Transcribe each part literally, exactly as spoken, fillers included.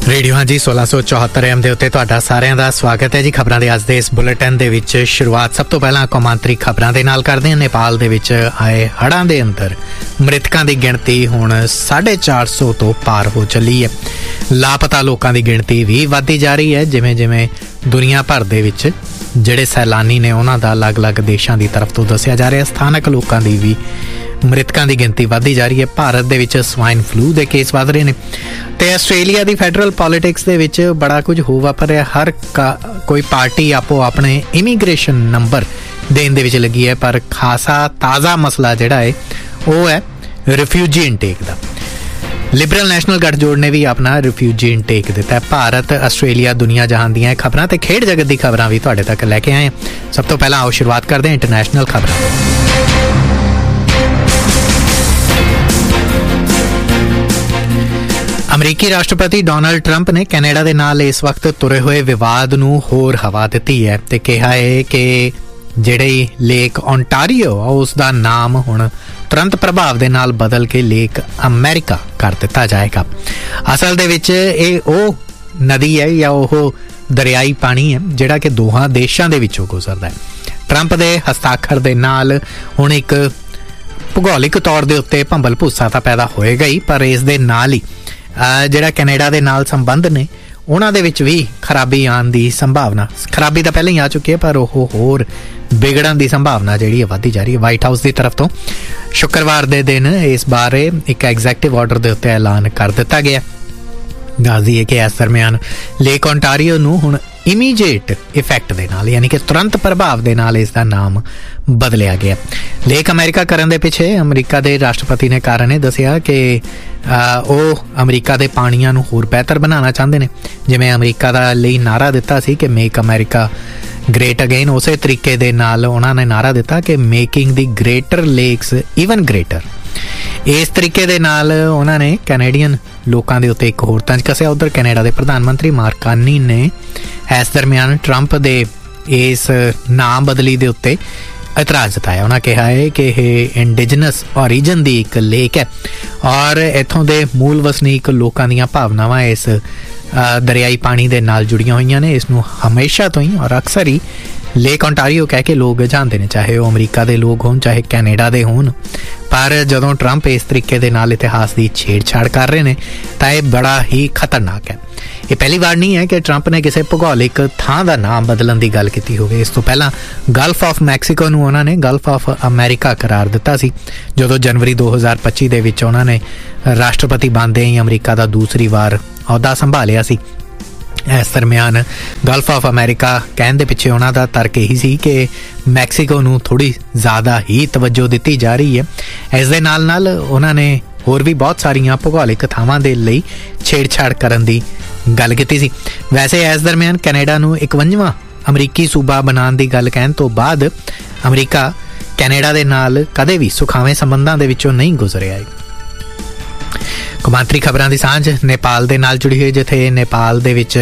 Radio ਹਾਂਜੀ सोलह सौ चौहत्तर एम ਦੇ ਉੱਤੇ ਤੁਹਾਡਾ ਸਾਰਿਆਂ ਦਾ ਸਵਾਗਤ ਹੈ ਜੀ। ਖਬਰਾਂ ਦੇ ਅੱਜ ਦੇ ਇਸ ਬੁਲੇਟਿਨ ਦੇ ਵਿੱਚ ਸ਼ੁਰੂਆਤ ਸਭ ਤੋਂ ਪਹਿਲਾਂ ਕੌਮਾਂਤਰੀ ਖਬਰਾਂ ਦੇ ਨਾਲ ਕਰਦੇ ਹਾਂ। ਨੇਪਾਲ ਦੇ ਵਿੱਚ ਆਏ ਹੜ੍ਹਾਂ ਦੇ ਅੰਦਰ ਮ੍ਰਿਤਕਾਂ ਦੀ ਗਿਣਤੀ ਹੁਣ ਸਾਢੇ ਚਾਰ ਸੌ ਤੋਂ ਪਾਰ ਹੋ ਚੱਲੀ ਹੈ। ਲਾਪਤਾ ਲੋਕਾਂ ਦੀ ਗਿਣਤੀ ਵੀ ਵੱਧਦੀ ਜਾ ਰਹੀ ਹੈ। ਜਿਵੇਂ ਜਿਵੇਂ ਦੁਨੀਆ ਭਰ ਦੇ ਵਿੱਚ ਜਿਹੜੇ ਸੈਲਾਨੀ ਨੇ ਉਹਨਾਂ ਦਾ ਅਲੱਗ-ਅਲੱਗ ਦੇਸ਼ਾਂ ਦੀ ਤਰਫ ਤੋਂ ਦੱਸਿਆ ਜਾ ਰਿਹਾ। ਸਥਾਨਕ ਲੋਕਾਂ ਦੀ ਵੀ ਮ੍ਰਿਤਕਾਂ ਦੀ ਗਿਣਤੀ ਵੱਧਦੀ ਜਾ ਰਹੀ ਹੈ। ਭਾਰਤ ਦੇ ਵਿੱਚ ਸਵਾਈਨ ਫਲੂ ਦੇ ਕੇਸ ਵੱਧ ਰਹੇ ਨੇ ਤੇ ਆਸਟ੍ਰੇਲੀਆ ਦੀ ਫੈਡਰਲ ਪੋਲੀਟਿਕਸ ਦੇ ਵਿੱਚ ਬੜਾ ਕੁਝ ਹੋ ਵਾਪਰ ਰਿਹਾ। ਹਰ ਕੋਈ ਪਾਰਟੀ ਆਪੋ ਆਪਣੇ ਇਮੀਗ੍ਰੇਸ਼ਨ ਨੰਬਰ ਦੇਣ ਦੇ ਵਿੱਚ ਲੱਗੀ ਹੈ, ਪਰ ਖਾਸਾ ਤਾਜ਼ਾ ਮਸਲਾ ਜਿਹੜਾ ਹੈ ਉਹ ਹੈ ਰਿਫਿਊਜੀ ਇਨਟੇਕ ਦਾ। ਲਿਬਰਲ ਨੈਸ਼ਨਲ ਗੱਠਜੋੜ ਨੇ ਵੀ ਆਪਣਾ ਰਿਫਿਊਜੀ ਇਨਟੇਕ ਦਿੱਤਾ। ਭਾਰਤ, ਆਸਟ੍ਰੇਲੀਆ, ਦੁਨੀਆ ਜਹਾਨ ਦੀਆਂ ਖਬਰਾਂ ਤੇ ਖੇਡ ਜਗਤ ਦੀ ਖਬਰਾਂ ਵੀ ਤੁਹਾਡੇ ਤੱਕ ਲੈ ਕੇ ਆਏ। ਸਭ ਤੋਂ ਪਹਿਲਾਂ ਆਓ ਸ਼ੁਰੂਆਤ ਕਰਦੇ ਹਾਂ ਇੰਟਰਨੈਸ਼ਨਲ ਖਬਰਾਂ। ਅਮਰੀਕੀ ਰਾਸ਼ਟਰਪਤੀ ਡੋਨਾਲਡ ਟਰੰਪ ਨੇ ਕੈਨੇਡਾ ਦੇ ਨਾਲ ਇਸ ਵਕਤ ਤੁਰੇ ਹੋਏ ਵਿਵਾਦ ਨੂੰ ਹੋਰ ਹਵਾ ਦਿੱਤੀ ਹੈ ਤੇ ਕਿਹਾ ਹੈ ਕਿ ਜਿਹੜੀ ਲੇਕ ਓਨਟਾਰੀਓ ਆ ਉਸ ਦਾ ਨਾਮ ਹੁਣ ਤੁਰੰਤ ਪ੍ਰਭਾਵ ਦੇ ਨਾਲ ਬਦਲ ਕੇ ਲੇਕ ਅਮਰੀਕਾ ਕਰ ਦਿੱਤਾ ਜਾਏਗਾ। ਅਸਲ ਦੇ ਵਿੱਚ ਇਹ ਉਹ ਨਦੀ ਹੈ ਜਾਂ ਉਹ ਦਰਿਆਈ ਪਾਣੀ ਹੈ ਜਿਹੜਾ ਕਿ ਦੋਹਾਂ ਦੇਸ਼ਾਂ ਦੇ ਵਿੱਚੋਂ ਗੁਜ਼ਰਦਾ ਹੈ। ਟਰੰਪ ਦੇ ਹਸਤਾਖਰ ਦੇ ਨਾਲ ਹੁਣ ਇੱਕ ਭੂਗੋਲਿਕ ਤੌਰ ਦੇ ਉੱਤੇ ਭੰਬਲ ਭੂਸਾ ਤਾਂ ਪੈਦਾ ਹੋਏਗਾ ਹੀ, ਪਰ ਇਸ ਦੇ ਨਾਲ ਹੀ ਜਿਹੜਾ ਕੈਨੇਡਾ ਦੇ ਨਾਲ ਸੰਬੰਧ ਨੇ ਉਹਨਾਂ ਦੇ ਵਿੱਚ ਵੀ ਖਰਾਬੀ ਆਉਣ ਦੀ ਸੰਭਾਵਨਾ, ਖਰਾਬੀ ਤਾਂ ਪਹਿਲਾਂ ਹੀ ਆ ਚੁੱਕੀ ਹੈ ਪਰ ਉਹ ਹੋਰ ਵਿਗੜਨ ਦੀ ਸੰਭਾਵਨਾ ਜਿਹੜੀ ਹੈ ਵੱਧਦੀ ਜਾ ਰਹੀ ਹੈ। ਵਾਈਟ ਹਾਊਸ ਦੀ ਤਰਫ ਤੋਂ ਸ਼ੁੱਕਰਵਾਰ ਦੇ ਦਿਨ ਇਸ ਬਾਰੇ ਇੱਕ ਐਗਜ਼ੈਕਟਿਵ ਆਰਡਰ ਦੇ ਉੱਤੇ ਐਲਾਨ ਕਰ ਦਿੱਤਾ ਗਿਆ। ਦੱਸ ਦਈਏ ਕਿ ਇਸ ਦਰਮਿਆਨ ਲੇਕ ਓਨਟਾਰੀਓ ਨੂੰ ਹੁਣ ਇਮੀਡੀਏਟ ਇਫੈਕਟ ਦੇ ਨਾਲ ਯਾਨੀ ਕਿ ਤੁਰੰਤ ਪ੍ਰਭਾਵ ਦੇ ਨਾਲ ਇਸ ਦਾ ਨਾਮ ਬਦਲਿਆ ਗਿਆ। ਲੇਕ ਅਮਰੀਕਾ ਕਰਨ ਦੇ ਪਿੱਛੇ ਅਮਰੀਕਾ ਦੇ ਰਾਸ਼ਟਰਪਤੀ ਨੇ ਕਾਰਨ ਇਹ ਦੱਸਿਆ ਕਿ ਉਹ ਅਮਰੀਕਾ ਦੇ ਪਾਣੀਆਂ ਨੂੰ ਹੋਰ ਬਿਹਤਰ ਬਣਾਉਣਾ ਚਾਹੁੰਦੇ ਨੇ। ਜਿਵੇਂ ਅਮਰੀਕਾ ਦਾ ਲਈ ਨਾਅਰਾ ਦਿੱਤਾ ਸੀ ਕਿ ਮੇਕ ਅਮਰੀਕਾ ਗ੍ਰੇਟ ਅਗੇਨ, ਉਸੇ ਤਰੀਕੇ ਦੇ ਨਾਲ ਉਹਨਾਂ ਨੇ ਨਾਅਰਾ ਦਿੱਤਾ ਕਿ ਮੇਕਿੰਗ ਦੀ ਗ੍ਰੇਟਰ ਲੇਕਸ ਈਵਨ ਗ੍ਰੇਟਰ। ਇਸ ਤਰੀਕੇ ਦੇ ਨਾਲ ਉਹਨਾਂ ਨੇ ਕੈਨੇਡੀਅਨ ਲੋਕਾਂ ਦੇ ਉੱਤੇ ਇੱਕ ਹੋਰ ਤੰਜ ਕੱਸਿਆ। ਉੱਧਰ ਕੈਨੇਡਾ ਦੇ ਪ੍ਰਧਾਨ ਮੰਤਰੀ ਮਾਰਕ ਕਾਰਨੀ ਨੇ ਇਸ ਦਰਮਿਆਨ ਟਰੰਪ ਦੇ ਇਸ ਨਾਮ ਬਦਲੀ ਦੇ ਉੱਤੇ ਇਤਰਾਜ਼ ਜਤਾਇਆ। ਉਹਨਾਂ ਕਿਹਾ ਹੈ ਕਿ ਇਹ ਇੰਡੀਜਨਸ ਓਰੀਜਨ ਦੀ ਇੱਕ ਲੇਕ ਹੈ ਔਰ ਇੱਥੋਂ ਦੇ ਮੂਲ ਵਸਨੀਕ ਲੋਕਾਂ ਦੀਆਂ ਭਾਵਨਾਵਾਂ ਇਸ ਦਰਿਆਈ ਪਾਣੀ ਦੇ ਨਾਲ ਜੁੜੀਆਂ ਹੋਈਆਂ ਨੇ। ਇਸ ਨੂੰ ਹਮੇਸ਼ਾ ਤੋਂ ਹੀ ਔਰ ਅਕਸਰ ਹੀ ਲੇਕ ਓਨਟਾਰੀਓ ਕਹਿ ਕੇ ਲੋਕ ਜਾਣਦੇ ਨੇ, ਚਾਹੇ ਉਹ ਅਮਰੀਕਾ ਦੇ ਲੋਕ ਹੋਣ ਚਾਹੇ ਕੈਨੇਡਾ ਦੇ ਹੋਣ। ਪਰ ਜਦੋਂ ਟਰੰਪ ਇਸ ਤਰੀਕੇ ਦੇ ਨਾਲ ਇਤਿਹਾਸ ਦੀ ਛੇੜਛਾੜ ਕਰ ਰਹੇ ਨੇ ਤਾਂ ਇਹ ਬੜਾ ਹੀ ਖਤਰਨਾਕ ਹੈ। ਇਹ ਪਹਿਲੀ ਵਾਰ ਨਹੀਂ ਹੈ ਕਿ ਟਰੰਪ ਨੇ ਕਿਸੇ ਭੂਗੋਲਿਕ ਥਾਂ ਦਾ ਨਾਮ ਬਦਲਣ ਦੀ ਗੱਲ ਕੀਤੀ ਹੋਵੇ। ਇਸ ਤੋਂ ਪਹਿਲਾਂ ਗਲਫ ਆਫ ਮੈਕਸੀਕੋ ਨੂੰ ਉਹਨਾਂ ਨੇ ਗਲਫ ਆਫ ਅਮਰੀਕਾ ਕਰਾਰ ਦਿੱਤਾ ਸੀ ਜਦੋਂ ਜਨਵਰੀ ਦੋ ਹਜ਼ਾਰ ਪੱਚੀ ਦੇ ਵਿੱਚ ਉਹਨਾਂ ਨੇ ਰਾਸ਼ਟਰਪਤੀ ਬਣਦੇ ਹੀ ਅਮਰੀਕਾ ਦਾ ਦੂਸਰੀ ਵਾਰ ਅਹੁਦਾ ਸੰਭਾਲਿਆ ਸੀ। ਇਸ ਦਰਮਿਆਨ ਗਲਫ ਆਫ ਅਮਰੀਕਾ ਕਹਿਣ ਦੇ ਪਿੱਛੇ ਉਹਨਾਂ ਦਾ ਤਰਕ ਇਹੀ ਸੀ ਕਿ ਮੈਕਸੀਕੋ ਨੂੰ ਥੋੜ੍ਹੀ ਜ਼ਿਆਦਾ ਹੀ ਤਵੱਜੋ ਦਿੱਤੀ ਜਾ ਰਹੀ ਹੈ। ਇਸ ਦੇ ਨਾਲ ਨਾਲ ਉਹਨਾਂ ਨੇ ਹੋਰ ਵੀ ਬਹੁਤ ਸਾਰੀਆਂ ਭੂਗੋਲਿਕ ਥਾਵਾਂ ਦੇ ਲਈ ਛੇੜਛਾੜ ਕਰਨ ਦੀ ਗੱਲ ਕੀਤੀ ਸੀ। ਵੈਸੇ ਇਸ ਦਰਮਿਆਨ ਕੈਨੇਡਾ ਨੂੰ ਇਕਵੰਜਵਾਂ ਅਮਰੀਕੀ ਸੂਬਾ ਬਣਾਉਣ ਦੀ ਗੱਲ ਕਹਿਣ ਤੋਂ ਬਾਅਦ ਅਮਰੀਕਾ ਕੈਨੇਡਾ ਦੇ ਨਾਲ ਕਦੇ ਵੀ ਸੁਖਾਵੇਂ ਸੰਬੰਧਾਂ ਦੇ ਵਿੱਚੋਂ ਨਹੀਂ ਗੁਜ਼ਰਿਆ ਹੈ। ਕੌਮਾਂਤਰੀ ਖਬਰਾਂ ਦੀ ਸਾਂਝ ਨੇਪਾਲ ਦੇ ਨਾਲ ਜੁੜੀ ਹੋਈ, ਜਿੱਥੇ ਨੇਪਾਲ ਦੇ ਵਿੱਚ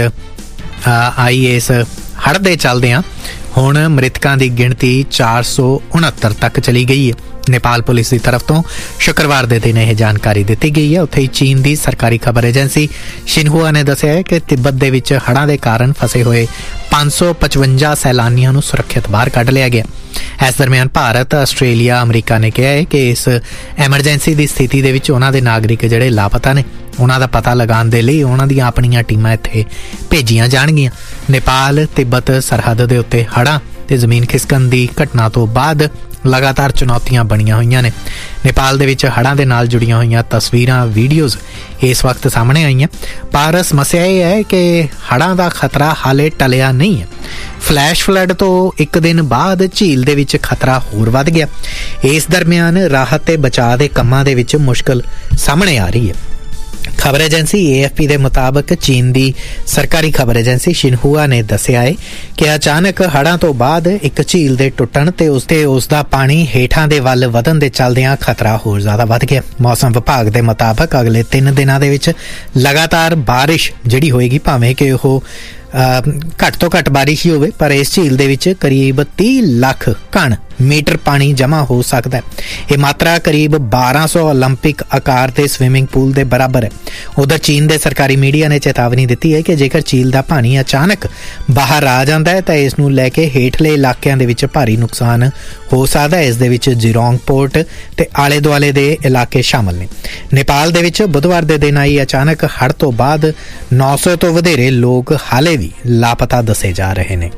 ਆਈ ਇਸ ਹੜ੍ਹ ਦੇ ਚੱਲਦਿਆਂ ਹੁਣ ਮ੍ਰਿਤਕਾਂ ਦੀ ਗਿਣਤੀ ਚਾਰ ਸੌ ਉਣਹੱਤਰ ਤੱਕ ਚਲੀ ਗਈ ਹੈ। ਨੇਪਾਲ ਪੁਲਿਸ ਦੀ ਤਰਫ ਤੋਂ ਸ਼ੁੱਕਰਵਾਰ ਦੇ ਦਿਨ ਇਹ ਜਾਣਕਾਰੀ ਦਿੱਤੀ ਗਈ ਹੈ। ਉੱਥੇ ਹੀ ਚੀਨ ਦੀ ਸਰਕਾਰੀ ਖਬਰ ਏਜੰਸੀ ਸ਼ਿਨਹੂਆ ਨੇ ਦੱਸਿਆ ਹੈ ਕਿ ਤਿੱਬਤ ਦੇ ਵਿੱਚ ਹੜ੍ਹਾਂ ਦੇ ਕਾਰਨ ਫਸੇ ਹੋਏ ਪੰਜ ਸੌ ਪਚਵੰਜਾ ਸੈਲਾਨੀਆਂ ਨੂੰ ਸੁਰੱਖਿਅਤ ਬਾਹਰ ਕੱਢ ਲਿਆ ਗਿਆ। ਇਸ ਦਰਮਿਆਨ ਭਾਰਤ, ਆਸਟ੍ਰੇਲੀਆ, ਅਮਰੀਕਾ ਨੇ ਕਿਹਾ ਹੈ ਕਿ ਇਸ ਐਮਰਜੈਂਸੀ ਦੀ ਸਥਿਤੀ ਦੇ ਵਿੱਚ ਉਹਨਾਂ ਦੇ ਨਾਗਰਿਕ ਜਿਹੜੇ ਲਾਪਤਾ ਨੇ ਉਹਨਾਂ ਦਾ ਪਤਾ ਲਗਾਉਣ ਦੇ ਲਈ ਉਹਨਾਂ ਦੀਆਂ ਆਪਣੀਆਂ ਟੀਮਾਂ ਇੱਥੇ ਭੇਜੀਆਂ ਜਾਣਗੀਆਂ। ਨੇਪਾਲ ਤਿੱਬਤ ਸਰਹੱਦ ਦੇ ਉੱਤੇ ਹੜ੍ਹਾਂ ਤੇ ਜ਼ਮੀਨ ਖਿਸਕਣ ਦੀ ਘਟਨਾ ਤੋਂ ਬਾਅਦ ਲਗਾਤਾਰ ਚੁਣੌਤੀਆਂ ਬਣੀਆਂ ਹੋਈਆਂ ਨੇ। ਨੇਪਾਲ ਦੇ ਵਿੱਚ ਹੜ੍ਹਾਂ ਦੇ ਨਾਲ ਜੁੜੀਆਂ ਹੋਈਆਂ ਤਸਵੀਰਾਂ, ਵੀਡੀਓਜ਼ ਇਸ ਵਕਤ ਸਾਹਮਣੇ ਆਈਆਂ, ਪਰ ਸਮੱਸਿਆ ਇਹ ਹੈ ਕਿ ਹੜ੍ਹਾਂ ਦਾ ਖਤਰਾ ਹਾਲੇ ਟਲਿਆ ਨਹੀਂ ਹੈ। ਫਲੈਸ਼ ਫਲੱਡ ਤੋਂ ਇੱਕ ਦਿਨ ਬਾਅਦ ਝੀਲ ਦੇ ਵਿੱਚ ਖਤਰਾ ਹੋਰ ਵੱਧ ਗਿਆ। ਇਸ ਦਰਮਿਆਨ ਰਾਹਤ ਤੇ ਬਚਾਅ ਦੇ ਕੰਮਾਂ ਦੇ ਵਿੱਚ ਮੁਸ਼ਕਲ ਸਾਹਮਣੇ ਆ ਰਹੀ ਹੈ। ਖਬਰ ਏਜੰਸੀ ਏ ਐਫ ਪੀ ਦੇ ਮੁਤਾਬਕ ਚੀਨ ਦੀ ਸਰਕਾਰੀ ਖਬਰ ਏਜੰਸੀ ਸ਼ਿਨਹੂਆ ਨੇ ਦੱਸਿਆ ਹੈ ਕਿ ਅਚਾਨਕ ਹੜ੍ਹਾਂ ਤੋਂ ਬਾਅਦ ਇੱਕ ਝੀਲ ਦੇ ਟੁੱਟਣ ਤੇ ਉਸ ਤੇ ਉਸ ਦਾ ਪਾਣੀ ਹੇਠਾਂ ਦੇ ਵੱਲ ਵਧਣ ਦੇ ਚੱਲਦਿਆਂ ਖਤਰਾ ਹੋਰ ਜ਼ਿਆਦਾ ਵੱਧ ਗਿਆ। ਮੌਸਮ ਵਿਭਾਗ ਦੇ ਮੁਤਾਬਕ ਅਗਲੇ ਤਿੰਨ ਦਿਨਾਂ ਦੇ ਵਿੱਚ ਲਗਾਤਾਰ ਬਾਰਿਸ਼ ਜਿਹੜੀ ਹੋਏਗੀ, ਭਾਵੇਂ ਕਿ ਉਹ ਘੱਟ ਤੋਂ ਘੱਟ ਬਾਰਿਸ਼ ਹੀ ਹੋਵੇ, ਪਰ ਇਸ ਝੀਲ ਦੇ ਵਿੱਚ ਕਰੀਬ ਤੀਹ ਲੱਖ ਘਣ मीटर पानी जमा हो सकता है। ये मात्रा करीब बारह सौ ओलंपिक आकार के स्विमिंग पूल के बराबर है। उधर चीन के सरकारी मीडिया ने चेतावनी दी है कि जेकर झील का पानी अचानक बाहर आ जाता है तो इसनूं लैके हेठले इलाकों के विच भारी नुकसान हो सकता है। इस दे विच जिरोंग पोर्ट ते आले दुआले दे इलाके शामिल ने। नेपाल दे विच बुधवार दे दिन आई अचानक हड़ तो बाद नौ सौ तो वधेरे लोग हाले भी लापता दसे जा रहे हैं।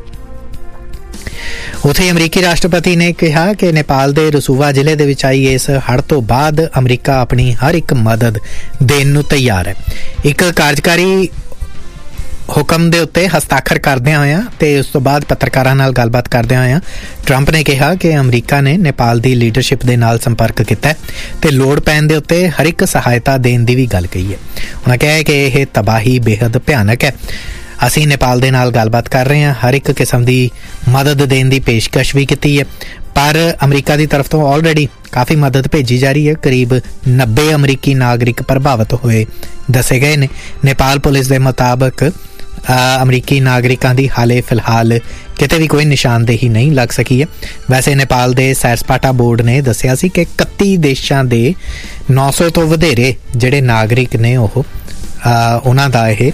उत्थे अमरीकी राष्ट्रपति ने कहा कि नेपाल के रसूवा जिले दे विच आई इस हड़ तो बाद अमरीका अपनी हर एक मदद देने नूं तैयार है। एक कार्यकारी हुक्म दे उत्ते हस्ताक्षर करदिआं होइआं ते उस तो बाद पत्रकारां नाल गलबात करदिआं होइआं ट्रंप ने कहा कि अमरीका ने नेपाल की लीडरशिप दे नाल संपर्क किया ते लोड़ पैण दे उत्ते हर एक सहायता देने की भी गल कही है। उन्होंने कहा कि यह तबाही बेहद भयानक है। असीं नेपाल दे नाल गलबात कर रहे हैं, हर एक किस्म की मदद देने की पेशकश भी की है, पर अमरीका की तरफ तो ऑलरेडी काफ़ी मदद भेजी जा रही है। करीब नब्बे अमरीकी नागरिक प्रभावित हुए दसे गए ने। नेपाल पुलिस के मुताबिक अमरीकी नागरिकों की हाले फिलहाल किते भी कोई निशानदेही नहीं लग सकी है। वैसे नेपाल के सैर सपाटा बोर्ड ने दसिया सी कि इकत्ती देशों के नौ सौ तो वधेरे जिहड़े नागरिक ने वो उन्हां दा इह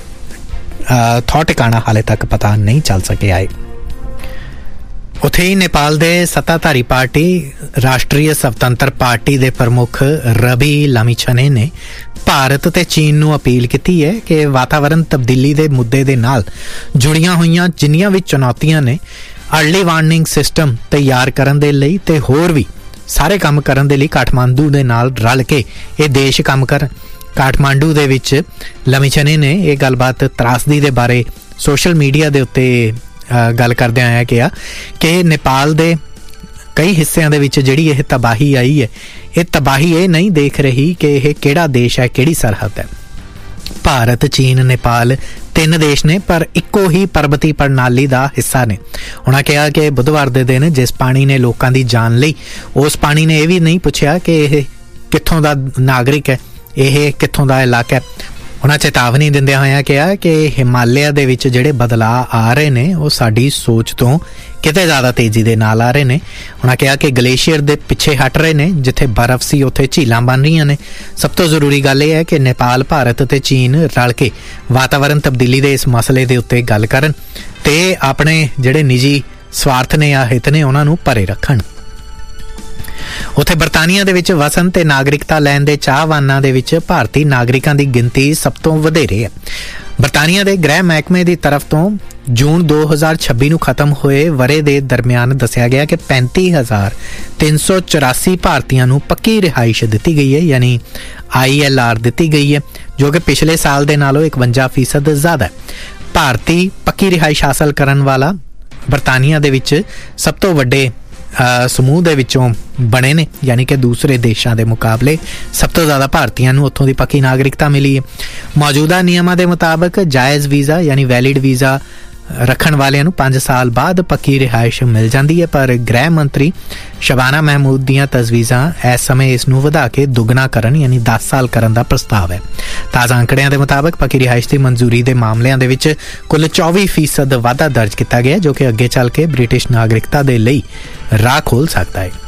थौ ठिकाना हाले तक पता नहीं चल सके आए। उत्थे ही नेपाल दे सत्ताधारी पार्टी राष्ट्रीय स्वतंत्र पार्टी दे प्रमुख रवि लामिछाने ने भारत ते चीन नूं अपील की है कि वातावरण तब्दीली दे मुद्दे दे नाल जुड़ियां होईयां जिन्नियां भी चुनौतियां ने अर्ली वार्निंग सिस्टम तैयार करन दे लई ते होर भी सारे काम करन दे लई काठमांडू दे नाल रल के ये देश काम करन। काठमांडू दे विच लामिछाने ने यह गलबात त्रासदी दे बारे सोशल मीडिया दे उत्ते गल करदे आया कहा कि नेपाल दे कई हिस्सों दे विच जिहड़ी यह तबाही आई है, ये तबाही ये नहीं देख रही कि यह किहड़ा देश है, किहड़ी सरहद है। भारत चीन नेपाल तीन देश ने पर इक्को ही परबती प्रणाली का हिस्सा ने। उन्होंने कहा कि बुधवार दे दिन जिस पानी ने लोगों की जान ली, उस पानी ने यह भी नहीं पूछा कि यह कित्थों का नागरिक है, यह कित्थों का इलाका है। उन्होंने चेतावनी दिंदे होया कहा कि हिमालय दे विच जिहड़े बदलाव आ रहे हैं वो साडी सोच तो किते ज़्यादा तेज़ी दे नाल आ रहे हैं। उन्होंने कहा कि ग्लेशियर दे पिछे हट रहे हैं, जिथे बर्फ सी उत्थे झीलां बन रही ने। सब तो जरूरी गल यह है कि नेपाल भारत ते चीन रल के वातावरण तब्दीली दे इस मसले दे उत्ते गल करन ते अपने जिहड़े निजी स्वार्थ ने या हित ने उन्हां नूं परे रखण। उत्थे बरतानिया दे विच वसन ते नागरिकता लैण दे चाहवानां दे विच भारतीय नागरिकां दी गिनती सब तो वधेरे है। बरतानिया दे गृह महकमे की तरफ तो जून दो हज़ार छब्बी नूं खत्म हुए वरे दे दरमियान दसिया गया कि पैंती हज़ार तीन सौ चौरासी भारतीयों नूं पक्की रिहाइश दी गई है, यानी आई एल आर दी गई है, जो कि पिछले साल के नालों इकवंजा फीसद ज़्यादा है। भारतीय पक्की रिहाइश हासिल करने वाला बरतानिया दे विच सब तो वड्डे समूह दे विचों बने ने, यानी कि दूसरे देशों के मुकाबले सब तो ज़्यादा भारतीयों नूं उत्थों दी पक्की नागरिकता मिली है। मौजूदा नियमां दे मुताबिक जायज़ वीज़ा यानी वैलिड वीज़ा रखण वालियां नूं पांच साल बाद पक्की रिहाइश मिल जाती है, पर गृह मंत्री शबाना महमूद दीयां तजवीज़ां इस समय इस नूं वधा के दुगना करन यानी दस साल करन दा प्रस्ताव है। ताज़ा आंकड़ियां दे मुताबिक पक्की रिहाइश की मंजूरी के मामलों दे विच कुल चौबी फीसद वाधा दर्ज किया गया, जो कि अगे चल के ब्रिटिश नागरिकता दे लई राह खोल सकता है।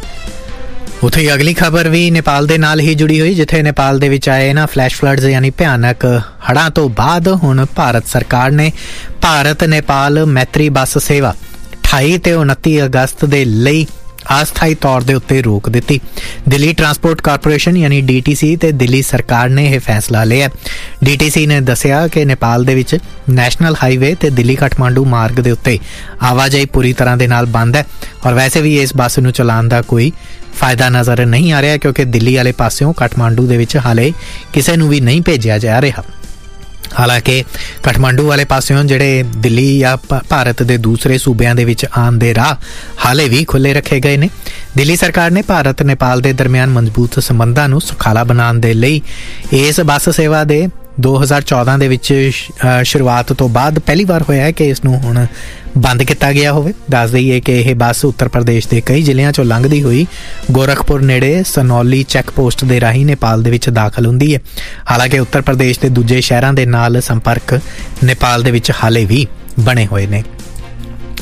उत्थे अगली खबर भी नेपाल दे नाल ही जुड़ी हुई, जिथे नेपाल दे विच आए ना फ्लैश फ्लड्स यानी भयानक हड़ां तो बाद हुण भारत सरकार ने भारत नेपाल मैत्री बस सेवा अठाई ते उनती अगस्त दे लई अस्थाई तौर के उत्ते रोक दी। दिल्ली ट्रांसपोर्ट कारपोरेशन यानी डी टी सी ते दिल्ली सरकार ने यह फैसला लिया। डी टी सी ने दसिया कि नेपाल दे विच नैशनल हाईवे ते दिल्ली काठमांडू मार्ग के उत्ते आवाजाही पूरी तरह के नाल बंद है, और वैसे भी इस बस नूं चलाउण दा कोई फायदा नज़र नहीं आ रहा, क्योंकि दिल्ली वाले पासों काठमांडू दे विच हाले किसी नूं भी नहीं भेजा जा रहा। हालांकि काठमांडू वाले पासों जिहड़े दिल्ली या भारत के दूसरे सूबे दे विच आउण दे राह हाले भी खुले रखे गए ने। दिल्ली सरकार ने भारत नेपाल के दरमियान मजबूत संबंधां नूं सुखाला बनाउण दे लई इस बस सेवा दे दो हज़ार चौदह दे विच शुरुआत तो बाद पहली बार होया है कि इसनूं हुण बंद किया गया होवे। दस दईए कि यह बस उत्तर प्रदेश के कई जिलों चों लंघदी हुई गोरखपुर नेड़े सनौली चैक पोस्ट के राही नेपाल दे विच दाखल हुंदी है। हालांकि उत्तर प्रदेश के दूजे शहरों के नाल संपर्क नेपाल दे विच हाले भी बने हुए ने।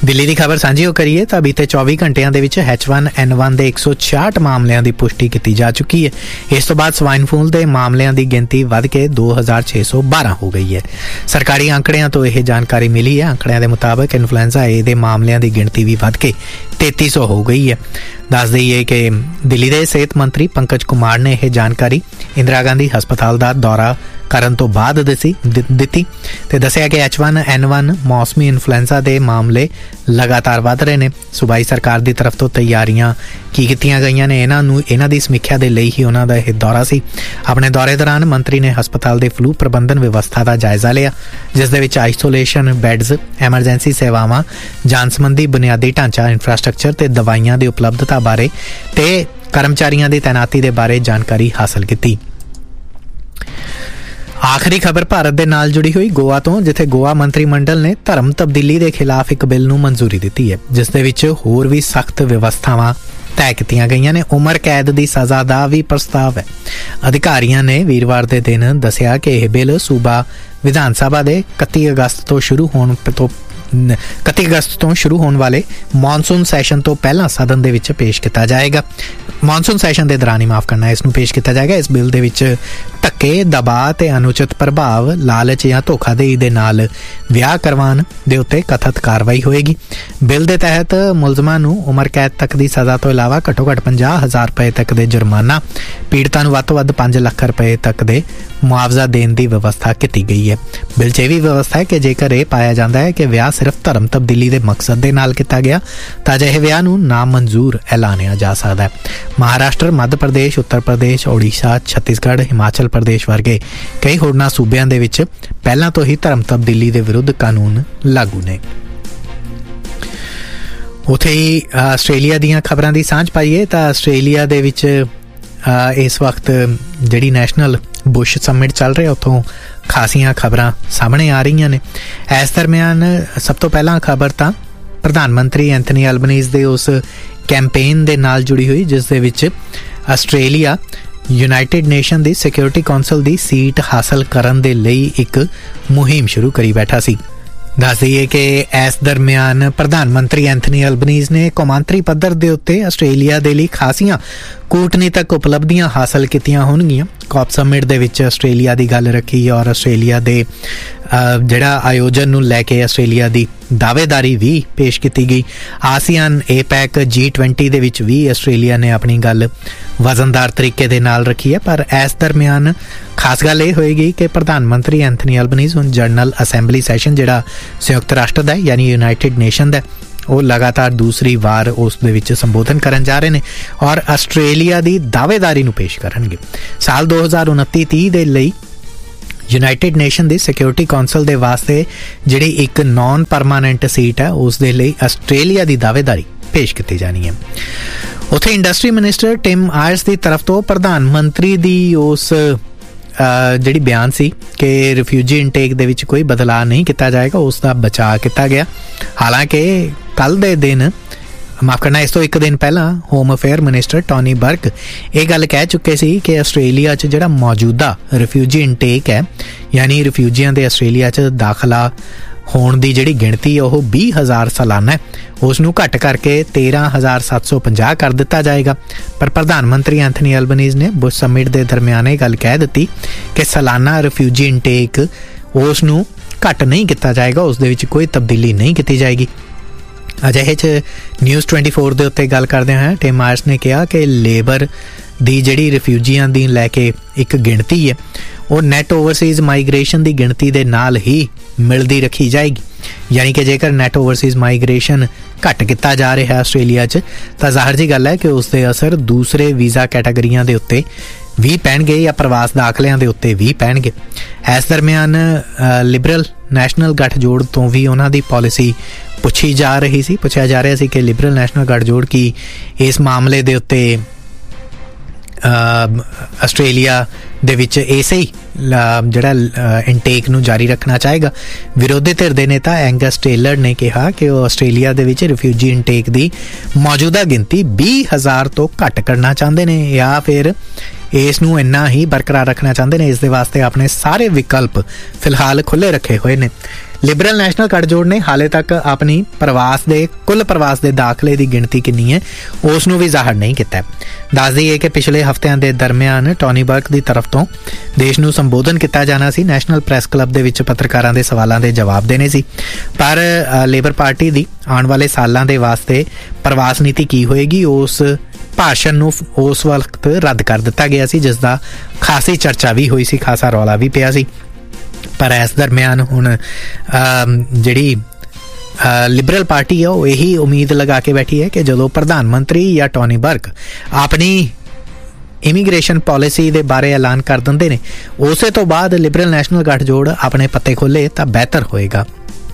ਦਿੱਲੀ ਦੀ ਖਬਰ ਸਾਂਝੀ ਕਰੀਏ ਤਾਂ ਬੀਤੇ ਚੌਵੀ ਘੰਟਿਆਂ ਦੇ ਵਿੱਚ ਐਚ ਵਨ ਐਨ ਵਨ ਦੇ ਇੱਕ ਸੌ ਛਿਆਹਠ ਮਾਮਲਿਆਂ ਦੀ ਪੁਸ਼ਟੀ ਕੀਤੀ ਜਾ ਚੁੱਕੀ ਹੈ। ਇਸ ਤੋਂ ਬਾਅਦ ਸਵਾਈਨ ਫਲੂ ਦੇ ਮਾਮਲਿਆਂ ਦੀ ਗਿਣਤੀ ਵੱਧ ਕੇ ਦੋ ਹਜ਼ਾਰ ਛੇ ਸੌ ਬਾਰਾਂ ਹੋ ਗਈ ਹੈ। ਸਰਕਾਰੀ ਅੰਕੜਿਆਂ ਤੋਂ ਇਹ ਜਾਣਕਾਰੀ ਮਿਲੀ ਹੈ। ਅੰਕੜਿਆਂ ਦੇ ਮੁਤਾਬਕ ਇਨਫਲੂਐਂਜ਼ਾ ਏ ਦੇ ਮਾਮਲਿਆਂ ਦੀ ਗਿਣਤੀ ਵੀ ਵੱਧ ਕੇ ਤੇਤੀ ਸੌ ਹੋ ਗਈ ਹੈ। ਦੱਸ ਦਈਏ ਕਿ ਦਿੱਲੀ ਦੇ ਸਿਹਤ ਮੰਤਰੀ ਪੰਕਜ ਕੁਮਾਰ ਨੇ ਇਹ ਜਾਣਕਾਰੀ ਇੰਦਰਾ ਗਾਂਧੀ ਹਸਪਤਾਲ ਦਾ ਦੌਰਾ ਕਰਨ ਤੋਂ ਬਾਅਦ ਦੱਸੀ ਦਿੱਤੀ ਤੇ ਦੱਸਿਆ ਕਿ ਐਚ ਵਨ ਐਨ ਵਨ ਮੌਸਮੀ ਇਨਫਲੂਐਂਜ਼ਾ ਦੇ ਮਾਮਲੇ ਲਗਾਤਾਰ ਵੱਧ ਰਹੇ ਨੇ। ਸੂਬਾਈ ਸਰਕਾਰ ਦੀ ਤਰਫ ਤੋਂ ਤਿਆਰੀਆਂ ਕੀ ਕੀਤੀਆਂ ਗਈਆਂ ਨੇ, ਇਹਨਾਂ ਨੂੰ ਇਹਨਾਂ ਦੀ ਸਮੀਖਿਆ ਦੇ ਲਈ ਹੀ ਉਹਨਾਂ ਦਾ ਇਹ ਦੌਰਾ ਸੀ। ਆਪਣੇ ਦੌਰੇ ਦੌਰਾਨ ਮੰਤਰੀ ਨੇ ਹਸਪਤਾਲ ਦੇ ਫਲੂ ਪ੍ਰਬੰਧਨ ਵਿਵਸਥਾ ਦਾ ਜਾਇਜ਼ਾ ਲਿਆ, ਜਿਸ ਦੇ ਵਿੱਚ ਆਈਸੋਲੇਸ਼ਨ ਬੈਡਸ, ਐਮਰਜੈਂਸੀ ਸੇਵਾਵਾਂ, ਜਾਨ ਸੰਬੰਧੀ ਬੁਨਿਆਦੀ ਢਾਂਚਾ ਇਨਫਰਾਸਟ੍ਰਕਚਰ ਤੇ ਦਵਾਈਆਂ ਦੀ ਉਪਲਬਧਤਾ ਬਾਰੇ ਤੇ ਕਰਮਚਾਰੀਆਂ ਦੀ ਤੈਨਾਤੀ ਦੇ ਬਾਰੇ ਜਾਣਕਾਰੀ ਹਾਸਲ ਕੀਤੀ। ਆਖਰੀ ਖਬਰ ਭਾਰਤ ਦੇ ਨਾਲ ਜੁੜੀ ਹੋਈ ਗੋਆ ਤੋਂ, ਜਿੱਥੇ ਗੋਆ ਮੰਤਰੀ ਮੰਡਲ ਨੇ ਧਰਮ ਤਬਦੀਲੀ ਦੇ ਖਿਲਾਫ ਇੱਕ ਬਿੱਲ ਨੂੰ ਮਨਜ਼ੂਰੀ ਦਿੱਤੀ ਹੈ, ਜਿਸ ਦੇ ਵਿੱਚ ਹੋਰ ਵੀ ਸਖਤ ਵਿਵਸਥਾਵਾਂ ਤੈਅ ਕੀਤੀਆਂ ਗਈਆਂ ਨੇ। ਉਮਰ ਕੈਦ ਦੀ ਸਜ਼ਾ ਦਾ ਵੀ ਪ੍ਰਸਤਾਵ ਹੈ। ਅਧਿਕਾਰੀਆਂ ਨੇ ਵੀਰਵਾਰ ਦੇ ਦਿਨ ਦੱਸਿਆ ਕਿ ਇਹ ਬਿੱਲ ਸੂਬਾ ਵਿਧਾਨ ਸਭਾ ਦੇ ਇਕੱਤੀ ਅਗਸਤ ਤੋਂ ਸ਼ੁਰੂ ਹੋਣ ਤੋਂ ਇਕੱਤੀ ਅਗਸਤ ਤੋਂ ਸ਼ੁਰੂ ਹੋਣ ਵਾਲੇ ਮੌਨਸੂਨ ਸੈਸ਼ਨ ਤੋਂ ਪਹਿਲਾਂ ਸਦਨ ਦੇ ਵਿੱਚ ਪੇਸ਼ ਕੀਤਾ ਜਾਏਗਾ। ਮੌਨਸੂਨ ਸੈਸ਼ਨ ਦੇ ਦੌਰਾਨ ਹੀ ਮਾਫ ਕਰਨਾ ਇਸ ਨੂੰ ਪੇਸ਼ ਕੀਤਾ ਜਾਏਗਾ। ਇਸ ਬਿੱਲ ਦੇ ਵਿੱਚ ਧੱਕੇ, ਦਬਾਅ ਤੇ ਅਨੁਚਿਤ ਪ੍ਰਭਾਵ, ਲਾਲਚ ਜਾਂ ਧੋਖਾਧੜੀ ਦੇ ਨਾਲ ਵਿਆਹ ਕਰਵਾਉਣ ਦੇ ਉੱਤੇ ਕਥਿਤ ਕਾਰਵਾਈ ਹੋਏਗੀ। ਬਿੱਲ ਦੇ ਤਹਿਤ ਮੁਲਜ਼ਮਾਂ ਨੂੰ ਉਮਰ ਕੈਦ ਤੱਕ ਦੀ ਸਜ਼ਾ ਤੋਂ ਇਲਾਵਾ ਘੱਟੋ ਘੱਟ ਪੰਜਾਹ ਹਜ਼ਾਰ ਰੁਪਏ ਤੱਕ ਦੇ ਜੁਰਮਾਨਾ, ਪੀੜਤਾਂ ਨੂੰ ਵੱਧ ਤੋਂ ਵੱਧ ਪੰਜ ਲੱਖ ਰੁਪਏ ਤੱਕ ਦੇ ਮੁਆਵਜ਼ਾ ਦੇਣ ਦੀ ਵਿਵਸਥਾ ਕੀਤੀ ਗਈ ਹੈ। ਬਿੱਲ 'ਚ ਇਹ ਵੀ ਵਿਵਸਥਾ ਹੈ ਕਿ ਜੇਕਰ ਇਹ ਪਾਇਆ ਜਾਂਦਾ ਹੈ ਕਿ ਵਿਆਹ ਸਿਰਫ ਧਰਮ ਤਬਦੀਲੀ ਦੇ ਮਕਸਦ ਦੇ ਨਾਲ ਕੀਤਾ ਗਿਆ ਤਾਂ ਅਜਿਹੇ ਵਿਆਹ ਨੂੰ ਨਾਮਨਜ਼ੂਰ ਐਲਾਨਿਆ ਜਾ ਸਕਦਾ ਹੈ। ਮਹਾਰਾਸ਼ਟਰ, ਮੱਧ ਪ੍ਰਦੇਸ਼, ਉੱਤਰ ਪ੍ਰਦੇਸ਼, ਓਡੀਸ਼ਾ, ਛੱਤੀਸਗੜ੍ਹ, ਹਿਮਾਚਲ ਪ੍ਰਦੇਸ਼ ਵਰਗੇ ਕਈ ਹੋਰਨਾਂ ਸੂਬਿਆਂ ਦੇ ਵਿੱਚ ਪਹਿਲਾਂ ਤੋਂ ਹੀ ਧਰਮ ਤਬਦੀਲੀ ਦੇ ਵਿਰੁੱਧ ਕਾਨੂੰਨ ਲਾਗੂ ਨੇ। ਉੱਥੇ ਹੀ ਆਸਟ੍ਰੇਲੀਆ ਦੀਆਂ ਖਬਰਾਂ ਦੀ ਸਾਂਝ ਪਾਈਏ ਤਾਂ ਆਸਟ੍ਰੇਲੀਆ ਦੇ ਵਿੱਚ ਇਸ ਵਕਤ ਜਿਹੜੀ ਨੈਸ਼ਨਲ ਬੁਸ਼ ਸਮਿਟ ਚੱਲ ਰਿਹਾ, ਉੱਥੋਂ ਖਾਸੀਆਂ ਖਬਰਾਂ ਸਾਹਮਣੇ ਆ ਰਹੀਆਂ ਨੇ। ਇਸ ਦਰਮਿਆਨ ਸਭ ਤੋਂ ਪਹਿਲਾਂ ਖਬਰ ਤਾਂ ਪ੍ਰਧਾਨ ਮੰਤਰੀ ਐਂਥਨੀ ਐਲਬਨੀਜ਼ ਦੇ ਉਸ ਕੈਂਪੇਨ ਦੇ ਨਾਲ ਜੁੜੀ ਹੋਈ, ਜਿਸ ਦੇ ਵਿੱਚ ਆਸਟ੍ਰੇਲੀਆ ਯੂਨਾਈਟਿਡ ਨੇਸ਼ਨ ਦੀ ਸਿਕਿਉਰਿਟੀ ਕੌਂਸਲ ਦੀ ਸੀਟ ਹਾਸਲ ਕਰਨ ਦੇ ਲਈ ਇੱਕ ਮੁਹਿੰਮ ਸ਼ੁਰੂ ਕਰੀ ਬੈਠਾ ਸੀ। ਦੱਸ ਦਈਏ ਕਿ ਇਸ ਦਰਮਿਆਨ ਪ੍ਰਧਾਨ ਮੰਤਰੀ ਐਂਥਨੀ ਐਲਬਨੀਜ਼ ਨੇ ਕੌਮਾਂਤਰੀ ਪੱਧਰ ਦੇ ਉੱਤੇ ਆਸਟ੍ਰੇਲੀਆ ਦੇ ਲਈ ਖਾਸੀਆਂ ਕੂਟਨੀਤਕ ਉਪਲਬਧੀਆਂ ਹਾਸਲ ਕੀਤੀਆਂ ਹੋਣਗੀਆਂ। ਕਾਪ ਸਮਿਟ ਦੇ ਵਿੱਚ ਆਸਟ੍ਰੇਲੀਆ ਦੀ ਗੱਲ ਰੱਖੀ ਔਰ ਆਸਟ੍ਰੇਲੀਆ ਦੇ ਜਿਹੜਾ ਆਯੋਜਨ ਨੂੰ ਲੈ ਕੇ ਆਸਟ੍ਰੇਲੀਆ ਦੀ ਦਾਅਵੇਦਾਰੀ ਵੀ ਪੇਸ਼ ਕੀਤੀ ਗਈ। ਆਸੀਆਨ, ਏਪੈਕ, ਜੀ ਟਵੈਂਟੀ ਦੇ ਵਿੱਚ ਵੀ ਆਸਟ੍ਰੇਲੀਆ ਨੇ ਆਪਣੀ ਗੱਲ ਵਜ਼ਨਦਾਰ ਤਰੀਕੇ ਦੇ ਨਾਲ ਰੱਖੀ ਹੈ। ਪਰ ਇਸ ਦਰਮਿਆਨ ਖਾਸ ਗੱਲ ਇਹ ਹੋਏਗੀ ਕਿ ਪ੍ਰਧਾਨ ਮੰਤਰੀ ਐਂਥਨੀ ਐਲਬਨੀਜ਼ ਹੁਣ ਜਨਰਲ ਅਸੈਂਬਲੀ ਸੈਸ਼ਨ ਜਿਹੜਾ ਸੰਯੁਕਤ ਰਾਸ਼ਟਰ ਦਾ ਯਾਨੀ ਯੂਨਾਈਟਿਡ ਨੇਸ਼ਨ ਦਾ, ਉਹ ਲਗਾਤਾਰ ਦੂਸਰੀ ਵਾਰ ਉਸ ਦੇ ਵਿੱਚ ਸੰਬੋਧਨ ਕਰਨ ਜਾ ਰਹੇ ਨੇ ਔਰ ਆਸਟ੍ਰੇਲੀਆ ਦੀ ਦਾਅਵੇਦਾਰੀ ਨੂੰ ਪੇਸ਼ ਕਰਨਗੇ। ਸਾਲ ਦੋ ਹਜ਼ਾਰ ਉਨੱਤੀ ਤੀਹ ਦੇ ਲਈ ਯੂਨਾਈਟਿਡ ਨੇਸ਼ਨ ਦੀ ਸਿਕਿਉਰਿਟੀ ਕੌਂਸਲ ਦੇ ਵਾਸਤੇ ਜਿਹੜੀ ਇੱਕ ਨਾਨ ਪਰਮਾਨੈਂਟ ਸੀਟ ਹੈ, ਉਸ ਦੇ ਲਈ ਆਸਟ੍ਰੇਲੀਆ ਦੀ ਦਾਅਵੇਦਾਰੀ ਪੇਸ਼ ਕੀਤੀ ਜਾਣੀ ਹੈ। ਉੱਥੇ ਇੰਡਸਟਰੀ ਮਿਨਿਸਟਰ ਟਿਮ ਆਇਰਸ ਦੀ ਤਰਫ ਤੋਂ ਪ੍ਰਧਾਨ ਮੰਤਰੀ ਦੀ ਉਸ ਜਿਹੜੀ ਬਿਆਨ ਸੀ ਕਿ ਰਿਫਿਊਜੀ ਇਨਟੇਕ ਦੇ ਵਿੱਚ ਕੋਈ ਬਦਲਾਅ ਨਹੀਂ ਕੀਤਾ ਜਾਏਗਾ, ਉਸ ਦਾ ਬਚਾਅ ਕੀਤਾ ਗਿਆ। ਹਾਲਾਂਕਿ ਕੱਲ੍ਹ ਦੇ ਦਿਨ ਮਾਫ ਕਰਨਾ ਇਸ ਤੋਂ ਇੱਕ ਦਿਨ ਪਹਿਲਾਂ ਹੋਮ ਅਫੇਅਰ ਮਿਨਿਸਟਰ ਟੋਨੀ ਬਰਕ ਇਹ ਗੱਲ ਕਹਿ ਚੁੱਕੇ ਸੀ ਕਿ ਆਸਟ੍ਰੇਲੀਆ 'ਚ ਜਿਹੜਾ ਮੌਜੂਦਾ ਰਿਫਿਊਜੀ ਇਨਟੇਕ ਹੈ, ਯਾਨੀ ਰਿਫਿਊਜੀਆਂ ਦੇ ਆਸਟ੍ਰੇਲੀਆ 'ਚ ਦਾਖਲਾ ਹੋਣ ਦੀ ਜਿਹੜੀ ਗਿਣਤੀ ਉਹ ਵੀਹ ਹਜ਼ਾਰ ਸਾਲਾਨਾ ਹੈ, ਉਸ ਨੂੰ ਘੱਟ ਕਰਕੇ ਤੇਰਾਂ ਹਜ਼ਾਰ ਸੱਤ ਸੌ ਪੰਜਾਹ ਕਰ ਦਿੱਤਾ ਜਾਏਗਾ। ਪਰ ਪ੍ਰਧਾਨ ਮੰਤਰੀ ਐਂਥਨੀ ਐਲਬਨੀਜ਼ ਨੇ ਬੁਸ਼ ਸਮਿਟ ਦੇ ਦਰਮਿਆਨ ਇਹ ਗੱਲ ਕਹਿ ਦਿੱਤੀ ਕਿ ਸਾਲਾਨਾ ਰਿਫਿਊਜੀ ਇਨਟੇਕ ਉਸ ਨੂੰ ਘੱਟ ਨਹੀਂ ਕੀਤਾ ਜਾਏਗਾ, ਉਸ ਦੇ ਵਿੱਚ ਕੋਈ ਤਬਦੀਲੀ ਨਹੀਂ ਕੀਤੀ ਜਾਏਗੀ। ਅਜਿਹੇ 'ਚ ਨਿਊਜ਼ ਟਵੈਂਟੀ ਫੋਰ ਦੇ ਉੱਤੇ ਗੱਲ ਕਰਦੇ ਹੋਏ ਟਿਮ ਆਇਰਸ ਨੇ ਕਿਹਾ ਕਿ ਲੇਬਰ ਦੀ ਜਿਹੜੀ ਰਿਫਿਊਜੀਆਂ ਦੀ ਲੈ ਕੇ ਇੱਕ ਗਿਣਤੀ ਹੈ, ਉਹ ਨੈਟ ਓਵਰਸੀਜ਼ ਮਾਈਗ੍ਰੇਸ਼ਨ ਦੀ ਗਿਣਤੀ ਦੇ ਨਾਲ ਹੀ ਮਿਲਦੀ ਰੱਖੀ ਜਾਏਗੀ। ਯਾਨੀ ਕਿ ਜੇਕਰ ਨੈਟ ਓਵਰਸੀਜ਼ ਮਾਈਗ੍ਰੇਸ਼ਨ ਘੱਟ ਕੀਤਾ ਜਾ ਰਿਹਾ ਆਸਟ੍ਰੇਲੀਆ 'ਚ ਤਾਂ ਜ਼ਾਹਰ ਜੀ ਗੱਲ ਹੈ ਕਿ ਉਸ ਦੇ ਅਸਰ ਦੂਸਰੇ ਵੀਜ਼ਾ ਕੈਟਾਗਰੀਆਂ ਦੇ ਉੱਤੇ ਵੀ ਪੈਣਗੇ ਜਾਂ ਪ੍ਰਵਾਸ ਦਾਖਲਿਆਂ ਦੇ ਉੱਤੇ ਵੀ ਪੈਣਗੇ। ਇਸ ਦਰਮਿਆਨ ਲਿਬਰਲ ਨੈਸ਼ਨਲ ਗੱਠਜੋੜ ਤੋਂ ਵੀ ਉਹਨਾਂ ਦੀ ਪਾਲਿਸੀ ਪੁੱਛੀ ਜਾ ਰਹੀ ਸੀ ਪੁੱਛਿਆ ਜਾ ਰਿਹਾ ਸੀ ਕਿ ਲਿਬਰਲ ਨੈਸ਼ਨਲ ਗੱਠਜੋੜ ਕੀ ਇਸ ਮਾਮਲੇ ਦੇ ਉੱਤੇ ਆਸਟ੍ਰੇਲੀਆ ਦੇ ਵਿੱਚ ਇਸੇ ਹੀ ਜਿਹੜਾ ਇਨਟੇਕ ਨੂੰ ਜਾਰੀ ਰੱਖਣਾ ਚਾਹੇਗਾ। ਵਿਰੋਧੀ ਧਿਰ ਦੇ ਨੇਤਾ ਐਂਗਸ ਟੇਲਰ ਨੇ ਕਿਹਾ ਕਿ ਉਹ ਆਸਟ੍ਰੇਲੀਆ ਦੇ ਵਿੱਚ ਰਿਫਿਊਜੀ ਇਨਟੇਕ ਦੀ ਮੌਜੂਦਾ ਗਿਣਤੀ ਵੀਹ ਹਜ਼ਾਰ ਤੋਂ ਘੱਟ ਕਰਨਾ ਚਾਹੁੰਦੇ ਨੇ ਜਾਂ ਫਿਰ ਇਸ ਨੂੰ ਇੰਨਾ ਹੀ ਬਰਕਰਾਰ ਰੱਖਣਾ ਚਾਹੁੰਦੇ ਨੇ। ਇਸ ਦੇ ਵਾਸਤੇ ਆਪਣੇ ਸਾਰੇ ਵਿਕਲਪ ਫਿਲਹਾਲ ਖੁੱਲ੍ਹੇ ਰੱਖੇ ਹੋਏ ਨੇ। ਲਿਬਰਲ ਨੈਸ਼ਨਲ ਗਠਜੋੜ ਨੇ ਹਾਲੇ ਤੱਕ ਆਪਣੀ ਪ੍ਰਵਾਸ ਦੇ ਕੁੱਲ ਪ੍ਰਵਾਸ ਦੇ ਦਾਖਲੇ ਦੀ ਗਿਣਤੀ ਕਿੰਨੀ ਹੈ ਉਸ ਨੂੰ ਵੀ ਜ਼ਾਹਰ ਨਹੀਂ ਕੀਤਾ। ਦੱਸ ਦਈਏ ਕਿ ਪਿਛਲੇ ਹਫ਼ਤਿਆਂ ਦੇ ਦਰਮਿਆਨ ਟੋਨੀ ਬਰਕ ਦੀ ਤਰਫ ਤੋਂ ਦੇਸ਼ ਨੂੰ ਸੰਬੋਧਨ ਕੀਤਾ ਜਾਣਾ ਸੀ। ਨੈਸ਼ਨਲ ਪ੍ਰੈਸ ਕਲੱਬ ਦੇ ਵਿੱਚ ਪੱਤਰਕਾਰਾਂ ਦੇ ਸਵਾਲਾਂ ਦੇ ਜਵਾਬ ਦੇਣੇ ਸੀ, ਪਰ ਲੇਬਰ ਪਾਰਟੀ ਦੀ ਆਉਣ ਵਾਲੇ ਸਾਲਾਂ ਦੇ ਵਾਸਤੇ ਪ੍ਰਵਾਸ ਨੀਤੀ ਕੀ ਹੋਏਗੀ ਉਸ ਭਾਸ਼ਣ ਨੂੰ ਉਸ ਵਕਤ ਰੱਦ ਕਰ ਦਿੱਤਾ ਗਿਆ ਸੀ, ਜਿਸ ਦਾ ਖਾਸੀ ਚਰਚਾ ਵੀ ਹੋਈ ਸੀ, ਖਾਸਾ ਰੌਲਾ ਵੀ ਪਿਆ ਸੀ। ਪਰ ਇਸ ਦਰਮਿਆਨ ਹੁਣ ਜਿਹੜੀ ਲਿਬਰਲ ਪਾਰਟੀ ਹੈ ਉਹ ਇਹੀ ਉਮੀਦ ਲਗਾ ਕੇ ਬੈਠੀ ਹੈ ਕਿ ਜਦੋਂ ਪ੍ਰਧਾਨ ਮੰਤਰੀ ਜਾਂ ਟੋਨੀ ਬਰਕ ਆਪਣੀ ਇਮੀਗ੍ਰੇਸ਼ਨ ਪਾਲਿਸੀ ਦੇ ਬਾਰੇ ਐਲਾਨ ਕਰ ਦਿੰਦੇ ਨੇ, ਉਸੇ ਤੋਂ ਬਾਅਦ ਲਿਬਰਲ ਨੈਸ਼ਨਲ ਗਠਜੋੜ ਆਪਣੇ ਪੱਤੇ ਖੋਲੇ ਤਾਂ ਬਿਹਤਰ ਹੋਏਗਾ।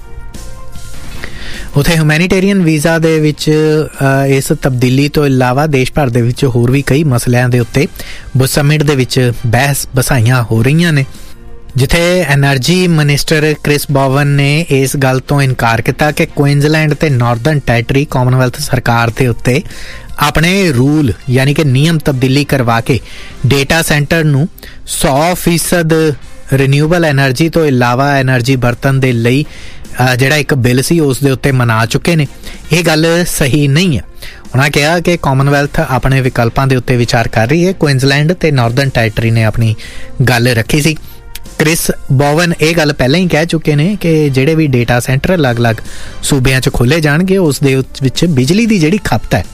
ਉੱਥੇ ਹਿਊਮੈਨੀਟੇਰੀਅਨ ਵੀਜ਼ਾ ਦੇ ਵਿੱਚ ਇਸ ਤਬਦੀਲੀ ਤੋਂ ਇਲਾਵਾ ਦੇਸ਼ ਭਰ ਦੇ ਵਿੱਚ ਹੋਰ ਵੀ ਕਈ ਮਸਲਿਆਂ ਦੇ ਉੱਤੇ ਬੁਸ਼ ਸਮਿਟ ਦੇ ਵਿੱਚ ਬਹਿਸ ਬਸਾਈਆਂ ਹੋ ਰਹੀਆਂ ਨੇ, ਜਿੱਥੇ ਐਨਰਜੀ ਮਿਨਿਸਟਰ ਕ੍ਰਿਸ ਬੋਵਨ ਨੇ ਇਸ ਗੱਲ ਤੋਂ ਇਨਕਾਰ ਕੀਤਾ ਕਿ ਕੁਇਨਜ਼ਲੈਂਡ ਤੇ ਨਾਰਦਰਨ ਟੈਰੀਟਰੀ ਕਾਮਨਵੈਲਥ ਸਰਕਾਰ ਦੇ ਉੱਤੇ ਆਪਣੇ ਰੂਲ ਯਾਨੀ ਕਿ ਨਿਯਮ ਤਬਦੀਲੀ ਕਰਵਾ ਕੇ ਡੇਟਾ ਸੈਂਟਰ ਨੂੰ ਸੌ ਫੀਸਦ ਰੀਨਿਊਏਬਲ ਐਨਰਜੀ ਤੋਂ ਇਲਾਵਾ ਐਨਰਜੀ ਵਰਤਣ ਦੇ ਲਈ ਜਿਹੜਾ ਇੱਕ ਬਿੱਲ ਸੀ ਉਸ ਦੇ ਉੱਤੇ ਮਨਾ ਚੁੱਕੇ ਨੇ। ਇਹ ਗੱਲ ਸਹੀ ਨਹੀਂ ਹੈ। ਉਹਨਾਂ ਕਿਹਾ ਕਿ ਕਾਮਨਵੈਲਥ ਆਪਣੇ ਵਿਕਲਪਾਂ ਦੇ ਉੱਤੇ ਵਿਚਾਰ ਕਰ ਰਹੀ ਹੈ। ਕੁਇਨਜ਼ਲੈਂਡ ਤੇ ਨਾਰਦਰਨ ਟੈਰੀਟਰੀ ਨੇ ਆਪਣੀ ਗੱਲ ਰੱਖੀ ਸੀ। ਕ੍ਰਿਸ ਬੋਵਨ ਇਹ ਗੱਲ ਪਹਿਲਾਂ ਹੀ ਕਹਿ ਚੁੱਕੇ ਨੇ ਕਿ ਜਿਹੜੇ ਵੀ ਡੇਟਾ ਸੈਂਟਰ ਅਲੱਗ-ਅਲੱਗ ਸੂਬਿਆਂ 'ਚ ਖੋਲ੍ਹੇ ਜਾਣਗੇ ਉਸ ਦੇ ਵਿੱਚ ਬਿਜਲੀ ਦੀ ਜਿਹੜੀ ਖਪਤ ਹੈ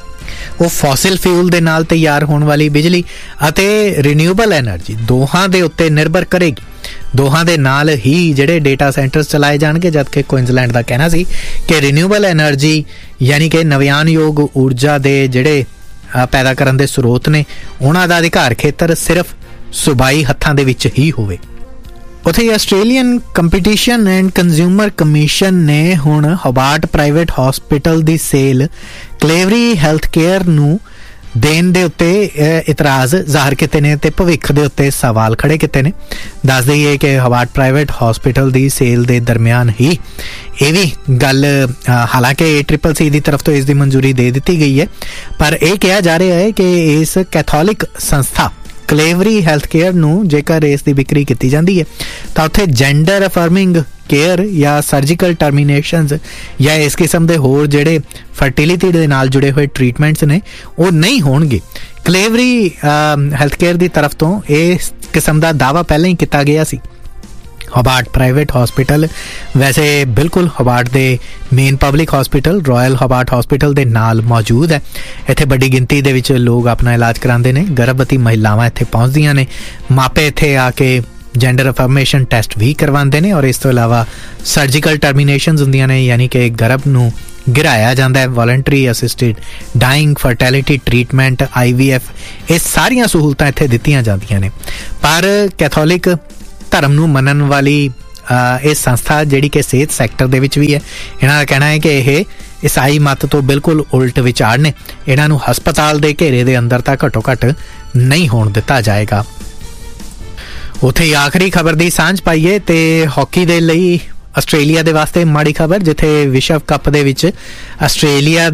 ਉਹ ਫੋਸਿਲ ਫਿਊਲ ਦੇ ਨਾਲ ਤਿਆਰ ਹੋਣ ਵਾਲੀ ਬਿਜਲੀ ਅਤੇ ਰੀਨਿਊਏਬਲ ਐਨਰਜੀ ਦੋਹਾਂ ਦੇ ਉੱਤੇ ਨਿਰਭਰ ਕਰੇਗੀ। ਦੋਹਾਂ ਦੇ ਨਾਲ ਹੀ ਜਿਹੜੇ ਡੇਟਾ ਸੈਂਟਰਸ ਚਲਾਏ ਜਾਣਗੇ, ਜਦਕਿ ਕੁਇਨਜ਼ਲੈਂਡ ਦਾ ਕਹਿਣਾ ਸੀ ਕਿ ਰੀਨਿਊਏਬਲ ਐਨਰਜੀ ਯਾਨੀ ਕਿ ਨਵਿਆਨਯੋਗ ਊਰਜਾ ਦੇ ਜਿਹੜੇ ਪੈਦਾ ਕਰਨ ਦੇ ਸਰੋਤ ਨੇ ਉਹਨਾਂ ਦਾ ਅਧਿਕਾਰ ਖੇਤਰ ਸਿਰਫ ਸੂਬਾਈ ਹੱਥਾਂ ਦੇ ਵਿੱਚ ਹੀ ਹੋਵੇ। ਉੱਥੇ Australian competition and consumer commission ਨੇ ਹੁਣ ਹੋਬਾਰਟ ਪ੍ਰਾਈਵੇਟ ਹਸਪੀਟਲ ਦੀ ਸੇਲ ਕਲੇਵਰੀ ਹੈਲਥ ਕੇਅਰ ਨੂੰ ਦੇਣ ਦੇ ਉੱਤੇ ਇਤਰਾਜ਼ ਜ਼ਾਹਰ ਕੀਤੇ ਨੇ ਤੇ ਭਵਿੱਖ ਦੇ ਉੱਤੇ ਸਵਾਲ ਖੜੇ ਕੀਤੇ ਨੇ। ਦੱਸ ਦਈਏ ਕਿ ਹੋਬਾਰਟ ਪ੍ਰਾਈਵੇਟ ਹਸਪੀਟਲ ਦੀ ਸੇਲ ਦੇ ਦਰਮਿਆਨ ਹੀ ਇਹ ਵੀ ਗੱਲ, ਹਾਲਾਂਕਿ ਟ੍ਰਿਪਲ ਸੀ ਦੀ ਤਰਫ ਤੋਂ ਇਸ ਦੀ ਮਨਜ਼ੂਰੀ ਦੇ ਦਿੱਤੀ ਗਈ ਹੈ, ਪਰ ਇਹ ਕਿਹਾ ਜਾ ਰਿਹਾ ਹੈ ਕਿ ਇਸ ਕੈਥੋਲਿਕ ਸੰਸਥਾ ਕਲੇਵਰੀ ਹੈਲਥ ਕੇਅਰ ਨੂੰ ਜੇਕਰ ਇਸ ਦੀ ਵਿਕਰੀ ਕੀਤੀ ਜਾਂਦੀ ਹੈ ਤਾਂ ਉੱਥੇ ਜੈਂਡਰ ਅਫਰਮਿੰਗ ਕੇਅਰ ਜਾਂ ਸਰਜੀਕਲ ਟਰਮੀਨੇਸ਼ਨਸ ਜਾਂ ਇਸ ਕਿਸਮ ਦੇ ਹੋਰ ਜਿਹੜੇ ਫਰਟੀਲਿਟੀ ਦੇ ਨਾਲ ਜੁੜੇ ਹੋਏ ਟ੍ਰੀਟਮੈਂਟਸ ਨੇ ਉਹ ਨਹੀਂ ਹੋਣਗੇ। ਕਲੇਵਰੀ ਹੈਲਥ ਕੇਅਰ ਦੀ ਤਰਫ ਤੋਂ ਇਸ ਕਿਸਮ ਦਾ ਦਾਅਵਾ ਪਹਿਲਾਂ ਹੀ ਕੀਤਾ ਗਿਆ ਸੀ। ਹੋਬਾਰਟ ਪ੍ਰਾਈਵੇਟ ਹਸਪੀਟਲ ਵੈਸੇ ਬਿਲਕੁਲ ਹੋਬਾਰਟ ਦੇ main public hospital royal Hobart hospital ਦੇ ਨਾਲ ਮੌਜੂਦ ਹੈ। ਇੱਥੇ ਵੱਡੀ ਗਿਣਤੀ ਦੇ ਵਿੱਚ ਲੋਕ ਆਪਣਾ ਇਲਾਜ ਕਰਾਉਂਦੇ ਨੇ। ਗਰਭਵਤੀ ਮਹਿਲਾਵਾਂ ਇੱਥੇ ਪਹੁੰਚਦੀਆਂ ਨੇ, ਮਾਪੇ ਇੱਥੇ ਆ ਕੇ ਜੈਂਡਰ ਅਫਰਮੇਸ਼ਨ ਟੈਸਟ ਵੀ ਕਰਵਾਉਂਦੇ ਨੇ ਔਰ ਇਸ ਤੋਂ ਇਲਾਵਾ ਸਰਜੀਕਲ ਟਰਮੀਨੇਸ਼ਨਸ ਹੁੰਦੀਆਂ ਨੇ, ਯਾਨੀ ਕਿ ਗਰਭ ਨੂੰ ਗਿਰਾਇਆ ਜਾਂਦਾ ਹੈ। ਵੋਲੰਟਰੀ ਅਸਿਸਟਿਡ ਡਾਈਂਗ, ਫਰਟੈਲਿਟੀ ਟ੍ਰੀਟਮੈਂਟ, ਆਈ ਵੀ ਐਫ, ਇਹ ਸਾਰੀਆਂ ਸਹੂਲਤਾਂ ਇੱਥੇ ਦਿੱਤੀਆਂ ਜਾਂਦੀਆਂ ਨੇ। ਪਰ ਕੈਥੋਲਿਕ ਧਰਮ ਨੂੰ ਮੰਨਣ ਵਾਲੀ ਇਹ ਸੰਸਥਾ ਜਿਹੜੀ ਕਿ ਸਿਹਤ ਸੈਕਟਰ ਦੇ ਵਿੱਚ ਵੀ ਹੈ, ਇਹਨਾਂ ਦਾ ਕਹਿਣਾ ਹੈ ਕਿ ਇਹ ਈਸਾਈ ਮੱਤ ਤੋਂ ਬਿਲਕੁਲ ਉਲਟ ਵਿਚਾਰ ਨੇ। ਇਹਨਾਂ ਨੂੰ ਹਸਪਤਾਲ ਦੇ ਘੇਰੇ ਦੇ ਅੰਦਰ ਤਾਂ ਘੱਟੋ ਘੱਟ ਨਹੀਂ ਹੋਣ ਦਿੱਤਾ ਜਾਏਗਾ। ਉੱਥੇ ਆਖਰੀ ਖਬਰ ਦੀ ਸਾਂਝ ਪਾਈਏ ਤੇ ਹਾਕੀ ਦੇ ਲਈ ਆਸਟ੍ਰੇਲੀਆ ਦੇ ਵਾਸਤੇ ਮਾੜੀ ਖਬਰ, ਜਿੱਥੇ ਵਿਸ਼ਵ ਕੱਪ ਦੇ ਵਿੱਚ ਆਸਟ੍ਰੇਲੀਆ